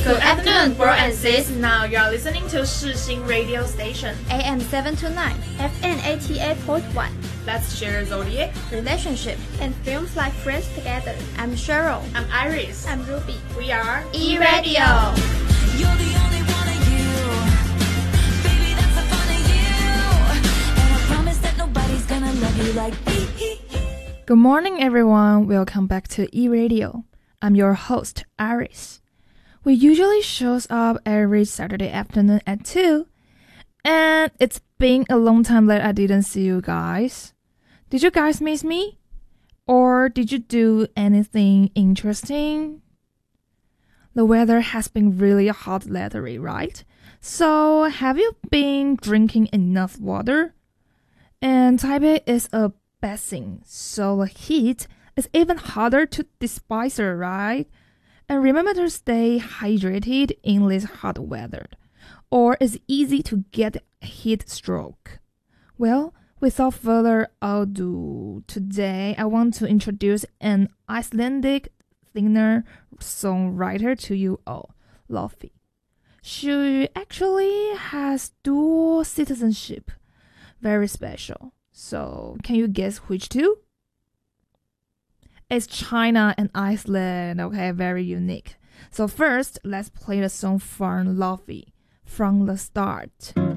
Good afternoon, bro and sis. Now you are listening to Shixing Radio Station, AM 729, FM 88.1. Let's share zodiac, relationship, and films like Friends together. I'm Cheryl. I'm Iris. I'm Ruby. We are E-Radio. You're the only one of you. Baby, that's the fun of you. And I promise that nobody's gonna love you like me. Good morning, everyone. Welcome back to E-Radio. I'm your host, Iris. We usually shows up every Saturday afternoon at 2. And it's been a long time that I didn't see you guys. Did you guys miss me? Or did you do anything interesting? The weather has been really hot lately, right? So have you been drinking enough water? And Taipei is a basin, so the heat is even harder to despise, right? And remember to stay hydrated in this hot weather, or it's easy to get heat stroke. Well, without further ado, today I want to introduce an Icelandic singer-songwriter to you all, Lofi. She actually has dual citizenship, very special. So, can you guess which two? It's China and Iceland, okay, very unique. So first, let's play the song from Lofi, From the Start.